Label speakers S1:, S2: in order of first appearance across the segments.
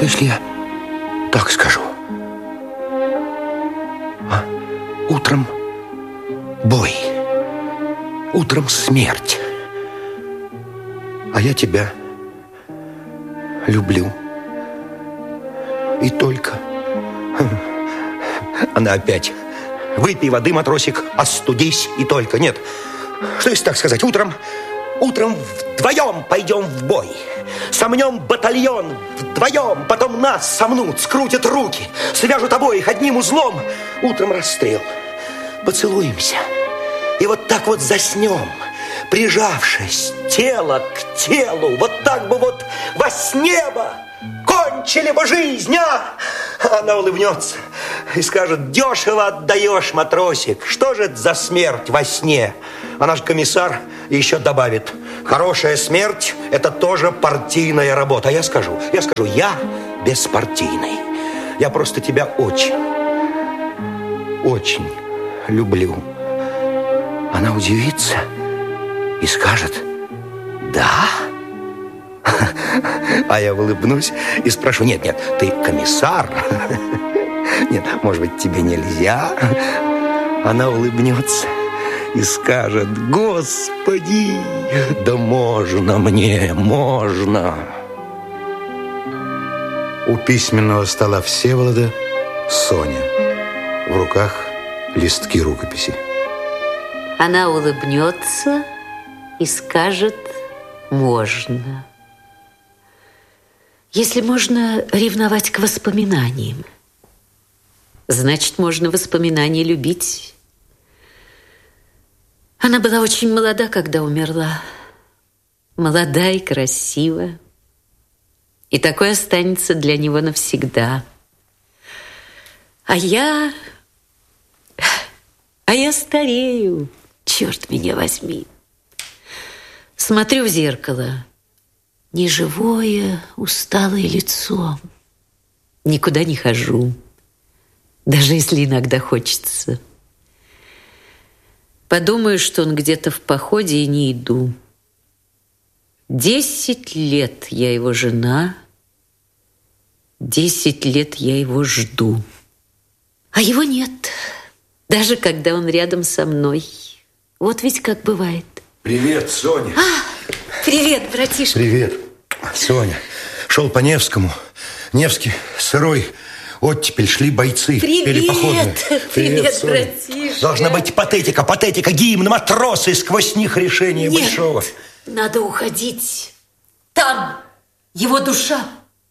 S1: если я так скажу? Утром бой, утром смерть. А я тебя люблю. И только... Она опять. Выпей воды, матросик, остудись и только. Нет, что если так сказать? Утром вдвоем пойдем в бой. Сомнем батальон вдвоем. Потом нас сомнут, скрутят руки, свяжут обоих одним узлом. Утром расстрел. Поцелуемся. И вот так вот заснем, прижавшись тело к телу. Вот так бы вот во сне бы кончили бы жизнь, а? Она улыбнется и скажет: дешево отдаешь, матросик. Что же это за смерть во сне? А наш комиссар еще добавит: хорошая смерть – это тоже партийная работа. А я скажу, я беспартийный. Я просто тебя очень люблю. Она удивится и скажет: да? А я улыбнусь и спрошу: нет, ты комиссар? Нет, может быть, тебе нельзя? Она улыбнется и скажет: господи, да можно мне, можно.
S2: У письменного стола Всеволода Соня. В руках листки рукописи.
S3: Она улыбнется и скажет: можно. Если можно ревновать к воспоминаниям, значит, можно воспоминания любить. Она была очень молода, когда умерла. Молода и красива. И такое останется для него навсегда. А я старею, черт меня возьми. Смотрю в зеркало. Неживое, усталое лицо. Никуда не хожу, даже если иногда хочется. Подумаю, что он где-то в походе, и не иду. 10 лет я его жена, 10 лет я его жду. А его нет, даже когда он рядом со мной. Вот ведь как бывает.
S1: Привет, Соня.
S3: Привет, братишка.
S1: Привет, Соня. Шел по Невскому. Невский сырой. Оттепель, шли бойцы. Пели походную.
S3: Привет, братишка.
S1: Должна быть патетика, гимн, матросы, сквозь них решение большого.
S3: Надо уходить. Там его душа.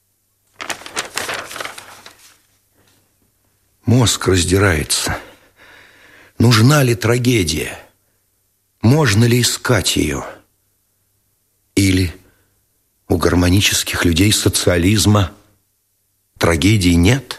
S1: Мозг раздирается. Нужна ли трагедия? Можно ли искать ее? Или у гармонических людей социализма трагедии нет?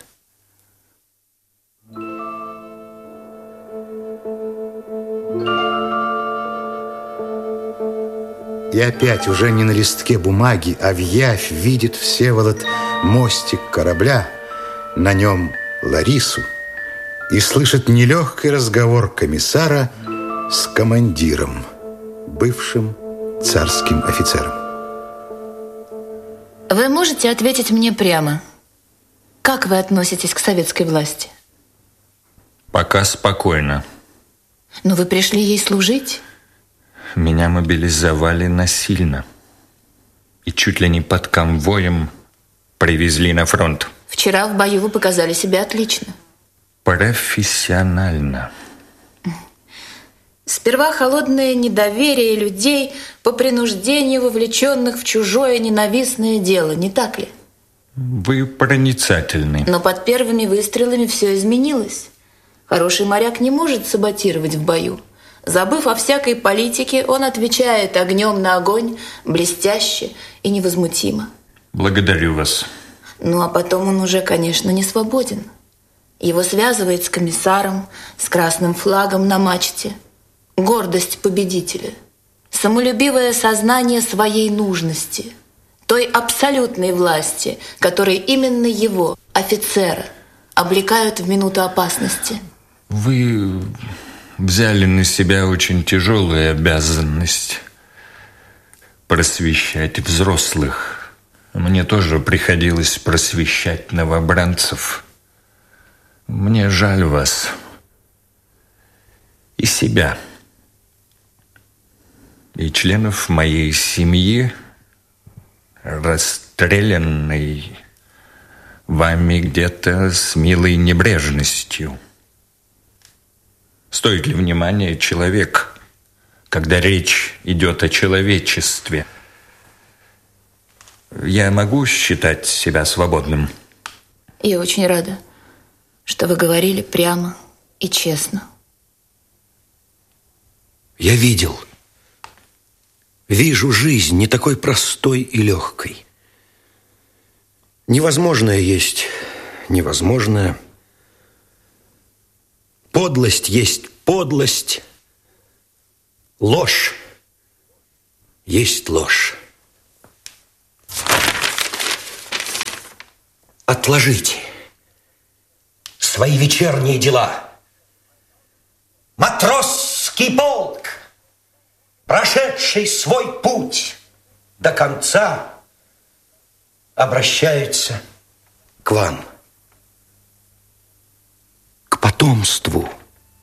S2: И опять уже не на листке бумаги, а в явь видит Всеволод мостик корабля, на нем Ларису, и слышит нелегкий разговор комиссара с командиром, бывшим царским офицером.
S4: Вы можете ответить мне прямо? Как вы относитесь к советской власти?
S5: Пока спокойно.
S4: Но вы пришли ей служить?
S5: Меня мобилизовали насильно. И чуть ли не под конвоем привезли на фронт.
S4: Вчера в бою вы показали себя отлично.
S5: Профессионально.
S4: Сперва холодное недоверие людей по принуждению вовлеченных в чужое ненавистное дело, не так ли?
S5: Вы проницательны.
S4: Но под первыми выстрелами все изменилось. Хороший моряк не может саботировать в бою. Забыв о всякой политике, он отвечает огнем на огонь блестяще и невозмутимо.
S5: Благодарю вас.
S4: Ну, а потом он уже, конечно, не свободен. Его связывает с комиссаром, с красным флагом на мачте. Гордость победителя, самолюбивое сознание своей нужности, той абсолютной власти, которой именно его, офицера, облекают в минуту опасности.
S5: Вы взяли на себя очень тяжелую обязанность просвещать взрослых. Мне тоже приходилось просвещать новобранцев. Мне жаль вас и себя, и членов моей семьи, расстрелянной вами где-то с милой небрежностью. Стоит ли внимания человек, когда речь идет о человечестве? Я могу считать себя свободным?
S4: Я очень рада, что вы говорили прямо и честно.
S1: Я вижу жизнь не такой простой и легкой. Невозможное есть невозможное. Подлость есть подлость. Ложь есть ложь. Отложите свои вечерние дела. Матросский полк, прошедший свой путь до конца, обращается к вам, к потомству.